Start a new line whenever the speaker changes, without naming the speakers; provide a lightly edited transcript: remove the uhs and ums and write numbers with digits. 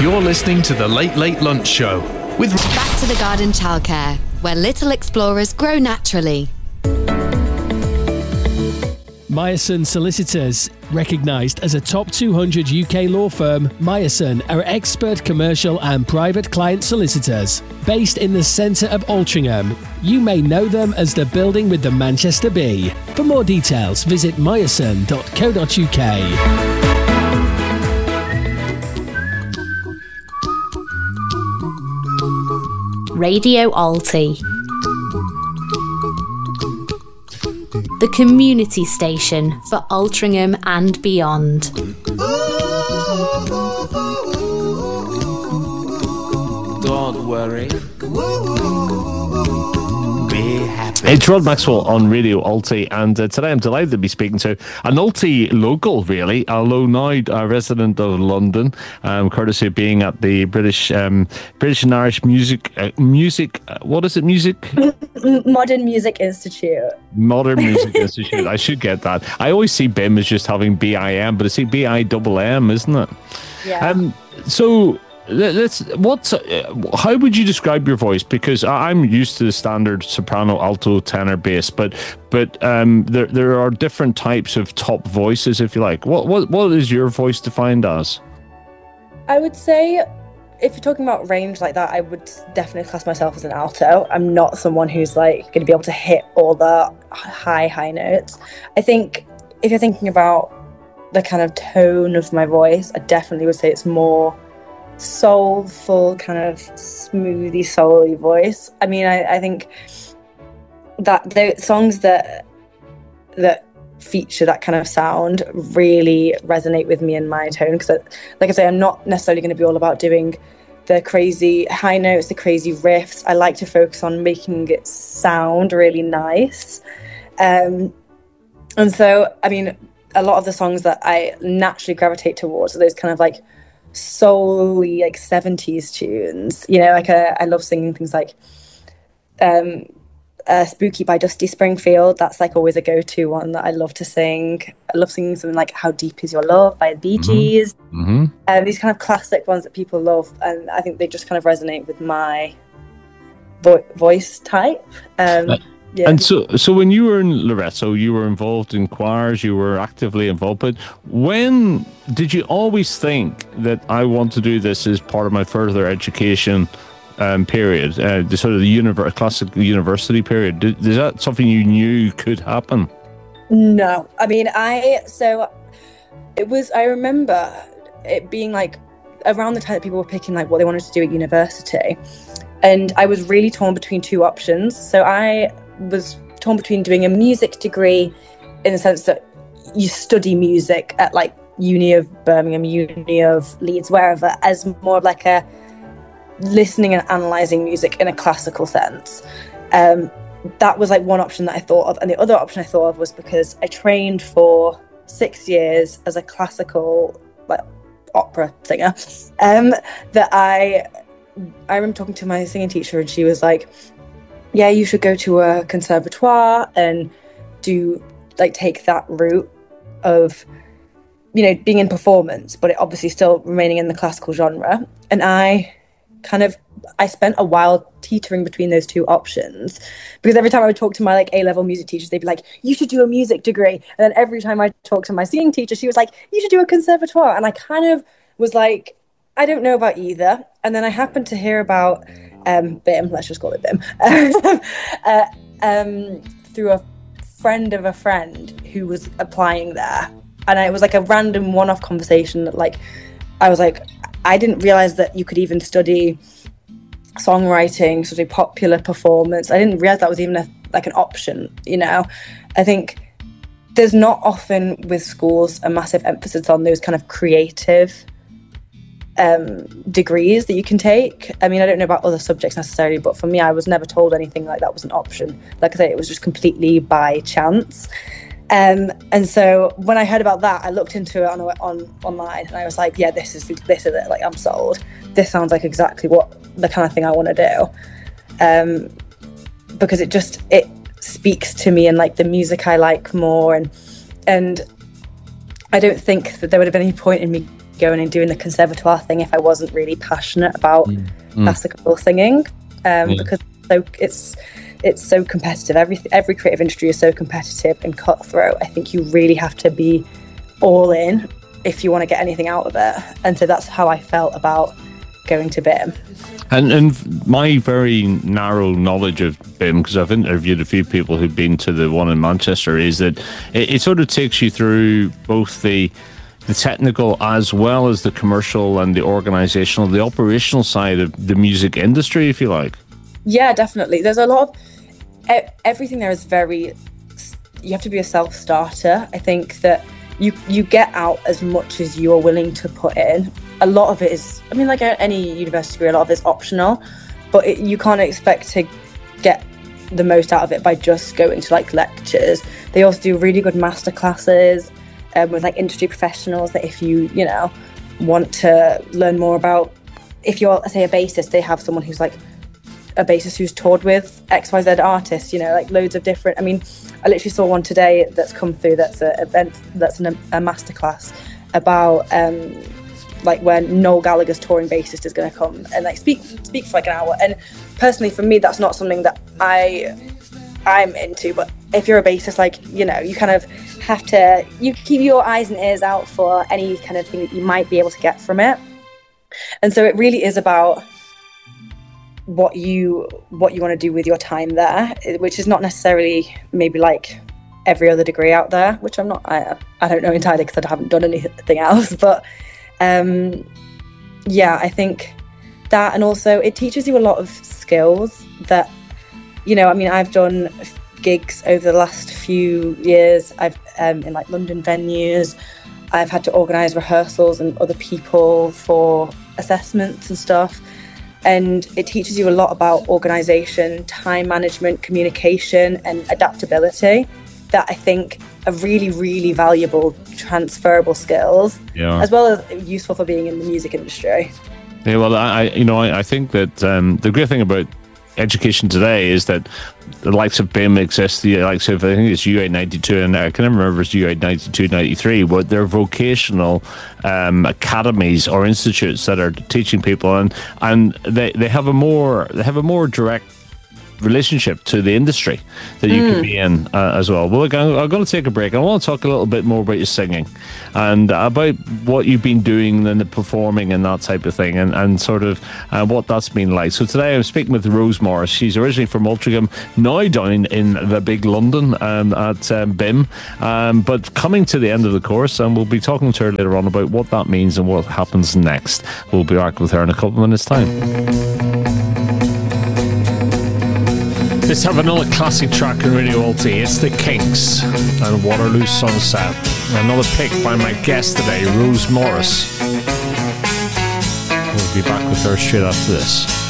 You're listening to The Late Late Lunch Show with...
Back to the Garden Childcare, where little explorers grow naturally.
Meyerson Solicitors. Recognised as a top 200 UK law firm, Meyerson are expert commercial and private client solicitors. Based in the centre of Altrincham, you may know them as the building with the Manchester Bee. For more details, visit meyerson.co.uk.
Radio Alti, the community station for Altrincham and beyond.
Don't worry. Be happy.
It's Rod Maxwell on Radio Alti, and today I'm delighted to be speaking to an Alti local, really, although now a resident of London, courtesy of being at the British and Irish Music. What is it? Music?
Modern Music Institute.
Modern Music Institute. I should get that. I always see BIM as just having BIM, but it's BIMM, isn't it?
Yeah.
So. How would you describe your voice? Because I'm used to the standard soprano, alto, tenor, bass, but there are different types of top voices, if you like. What is your voice defined as?
I would say, if you're talking about range like that, I would definitely class myself as an alto. I'm not someone who's like going to be able to hit all the high notes. I think if you're thinking about the kind of tone of my voice, I definitely would say it's more soulful, kind of smoothie, soul-y voice. I mean, I think that the songs that feature that kind of sound really resonate with me and my tone, because, like I say, I'm not necessarily going to be all about doing the crazy high notes, the crazy riffs. I like to focus on making it sound really nice. And so, I mean, a lot of the songs that I naturally gravitate towards are those kind of like soul-y, like 70s tunes, you know, like I love singing things like Spooky by Dusty Springfield. That's like always a go-to one that I love to sing. I love singing something like How Deep Is Your Love by the Bee Gees. These kind of classic ones that people love, and I think they just kind of resonate with my voice type. Yeah.
And so when you were in Loretto, you were involved in choirs, you were actively involved, but when did you always think that I want to do this as part of my further education period, the sort of the classic university period? Is that something you knew could happen?
No. I mean, I remember it being like around the time that people were picking like what they wanted to do at university, and I was really torn between two options. So I was torn between doing a music degree in the sense that you study music at like Uni of Birmingham, Uni of Leeds, wherever, as more of like a listening and analysing music in a classical sense. That was like one option that I thought of, and the other option I thought of was because I trained for 6 years as a classical like opera singer, that I remember talking to my singing teacher, and she was like, yeah, you should go to a conservatoire and take that route of, you know, being in performance, but it obviously still remaining in the classical genre. And I spent a while teetering between those two options, because every time I would talk to my like A-level music teachers, they'd be like, you should do a music degree. And then every time I talked to my singing teacher, she was like, you should do a conservatoire. And I kind of was like, I don't know about either. And then I happened to hear about BIM, let's just call it BIM, through a friend of a friend who was applying there. And it was like a random one-off conversation that like, I was like, I didn't realize that you could even study songwriting, study popular performance. I didn't realize that was even an option, you know. I think there's not often with schools a massive emphasis on those kind of creative degrees that you can take. I mean, I don't know about other subjects necessarily, but for me, I was never told anything like that was an option. Like I say, it was just completely by chance. And so when I heard about that, I looked into it online, and I was like, yeah, this is it. Like, I'm sold. This sounds like exactly what the kind of thing I want to do. Because it speaks to me and like the music I like more, and I don't think that there would have been any point in me going and doing the conservatoire thing if I wasn't really passionate about classical singing, because it's so competitive. Every creative industry is so competitive and cutthroat. I think you really have to be all in if you want to get anything out of it. And so that's how I felt about going to BIMM.
And my very narrow knowledge of BIMM, because I've interviewed a few people who've been to the one in Manchester, is that it sort of takes you through both the technical as well as the commercial and the organizational, the operational side of the music industry, if you like.
Yeah, definitely. There's a lot of everything there is very, you have to be a self-starter. I think that you get out as much as you're willing to put in. A lot of it is, I mean, like any university degree, a lot of it's optional, but you can't expect to get the most out of it by just going to like lectures. They also do really good master classes with like industry professionals that if you want to learn more about, if you're, say, a bassist, they have someone who's like a bassist who's toured with XYZ artists, like loads of different. I mean, I literally saw one today that's come through that's a masterclass about like when Noel Gallagher's touring bassist is going to come and like speak for like an hour. And personally, for me, that's not something that I'm into. But if you're a bassist, like you kind of have to keep your eyes and ears out for any kind of thing that you might be able to get from it. And so it really is about what you want to do with your time there, which is not necessarily maybe like every other degree out there, which I'm not. I don't know entirely because I haven't done anything else, but. I think that, and also it teaches you a lot of skills that, I mean, I've done gigs over the last few years. I've in like London venues. I've had to organise rehearsals and other people for assessments and stuff. And it teaches you a lot about organisation, time management, communication and adaptability that I think are really, really valuable, transferable skills, as well as useful for being in the music industry.
Yeah, well, I think that the great thing about education today is that the likes of BIMM exist, the likes of, I think it's U892, and I can never remember if it's U892, 93, but they're vocational academies or institutes that are teaching people, and they have a more direct relationship to the industry that you can be in as well. Well, look, I'm going to take a break. I want to talk a little bit more about your singing and about what you've been doing and the performing and that type of thing, and sort of what that's been like. So today I'm speaking with Rose Morris. She's originally from Altrincham, now down in the big London at BIMM, but coming to the end of the course, and we'll be talking to her later on about what that means and what happens next. We'll be back with her in a couple of minutes' time. Let's have another classic track on Radio Alti. It's The Kinks and Waterloo Sunset. Another pick by my guest today, Rose Morris. We'll be back with her straight after this.